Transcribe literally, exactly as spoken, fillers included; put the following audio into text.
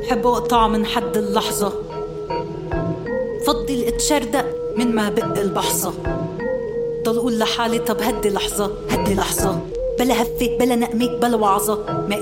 حب اقطع من حد اللحظة، فضي اتشردق من ما بق البحصة. ضل اقول لحالي طب هدي لحظة هدي لحظة، بلا هفة بلا نقمة بلا وعظة.